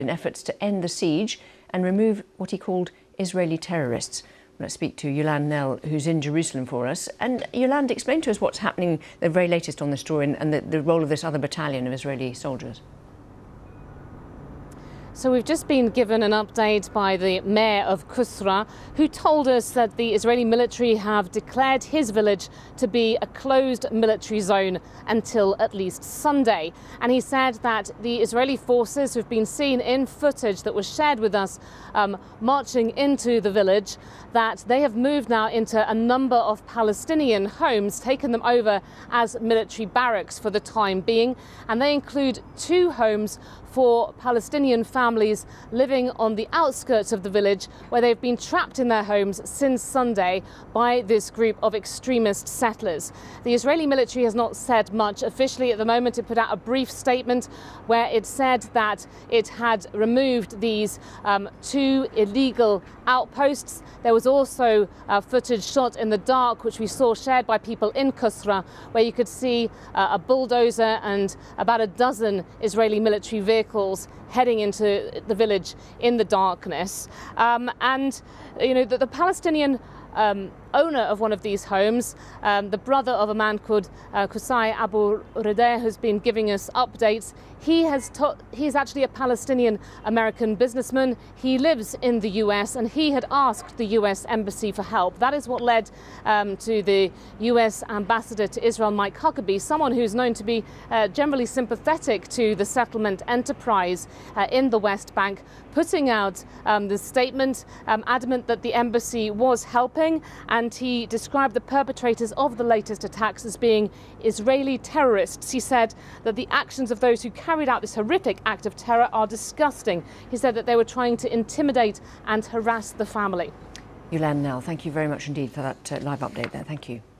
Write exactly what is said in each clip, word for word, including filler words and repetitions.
in efforts to end the siege and remove what he called Israeli terrorists. Let's speak to Yolande Knell, who's in Jerusalem for us. And Yolande, explain to us what's happening, the very latest on the story, and, and the, the role of this other battalion of Israeli soldiers. So we've just been given an update by the mayor of Kusra, who told us that the Israeli military have declared his village to be a closed military zone until at least Sunday. And he said that the Israeli forces who've been seen in footage that was shared with us um, marching into the village, that they have moved now into a number of Palestinian homes, taken them over as military barracks for the time being. And they include two homes for Palestinian families living on the outskirts of the village, where they've been trapped in their homes since Sunday by this group of extremist settlers. The Israeli military has not said much officially at the moment. It put out a brief statement where it said that it had removed these um, two illegal outposts. There was also uh, footage shot in the dark, which we saw shared by people in Kusra, where you could see uh, a bulldozer and about a dozen Israeli military vehicles vehicles heading into the village in the darkness. Um, and, you know, the, the Palestinian um, owner of one of these homes, um, the brother of a man called uh, Qusay Abu Rideh, who's been giving us updates. He has he's actually a Palestinian American businessman. He lives in the U S and he had asked the U S embassy for help. That is what led um, to the U S ambassador to Israel, Mike Huckabee, someone who's known to be uh, generally sympathetic to the settlement enterprise uh, in the West Bank, putting out um, the statement, um, adamant that the embassy was helping. And he described the perpetrators of the latest attacks as being Israeli terrorists. He said that the actions of those who carried out this horrific act of terror are disgusting. He said that they were trying to intimidate and harass the family. Yolande Knell, thank you very much indeed for that uh, live update there. Thank you.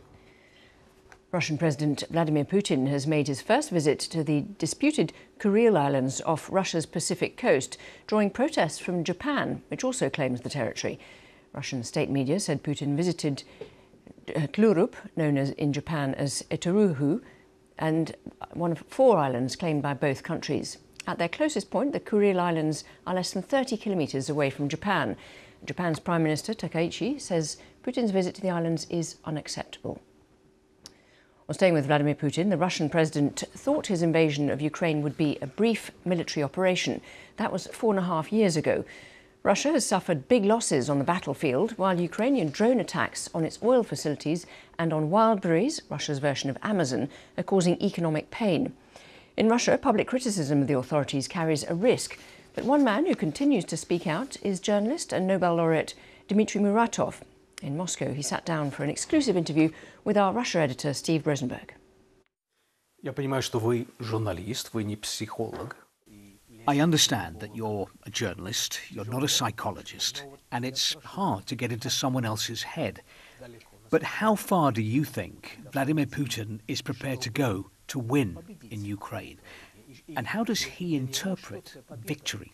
Russian President Vladimir Putin has made his first visit to the disputed Kuril Islands off Russia's Pacific coast, drawing protests from Japan, which also claims the territory. Russian state media said Putin visited Tlurup, known as in Japan as Etoruhu, and one of four islands claimed by both countries. At their closest point, the Kuril Islands are less than thirty kilometres away from Japan. Japan's Prime Minister Takaichi says Putin's visit to the islands is unacceptable. Well, staying with Vladimir Putin, the Russian president thought his invasion of Ukraine would be a brief military operation. That was four and a half years ago. Russia has suffered big losses on the battlefield, while Ukrainian drone attacks on its oil facilities and on wildberries, Russia's version of Amazon, are causing economic pain. In Russia, public criticism of the authorities carries a risk. But one man who continues to speak out is journalist and Nobel laureate Dmitry Muratov. In Moscow, he sat down for an exclusive interview with our Russia editor, Steve Rosenberg. Я понимаю, что вы журналист, вы не психолог. I understand that you're a journalist, you're not a psychologist, and it's hard to get into someone else's head. But how far do you think Vladimir Putin is prepared to go to win in Ukraine? And how does he interpret victory?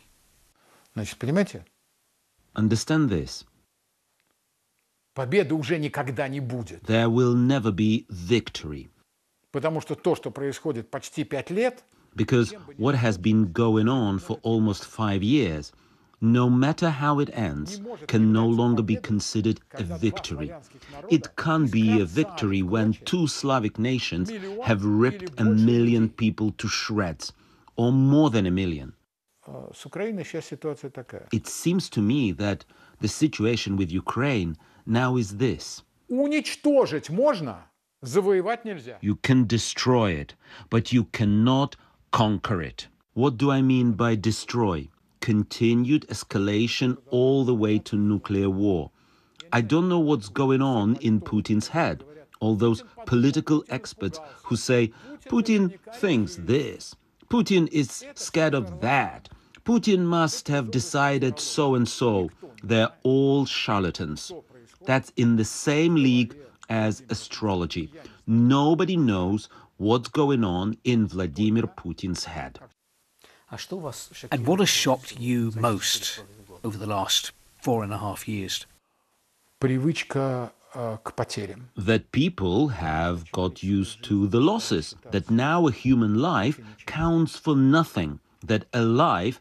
Understand this. Победы уже никогда не будет. There will never be victory. Потому что то, что происходит почти пять лет, Because what has been going on for almost five years, no matter how it ends, can no longer be considered a victory. It can't be a victory when two Slavic nations have ripped a million people to shreds, or more than a million. It seems to me that the situation with Ukraine now is this. Уничтожить можно, завоевать нельзя. You can destroy it, but you cannot conquer it. What do I mean by destroy? Continued escalation all the way to nuclear war. I don't know what's going on in Putin's head. All those political experts who say, Putin thinks this, Putin is scared of that, Putin must have decided so and so. They're all charlatans. That's in the same league as astrology. Nobody knows what's going on in Vladimir Putin's head. And what has shocked you most over the last four and a half years? Привычка к потерям. That people have got used to the losses, that now a human life counts for nothing, that a life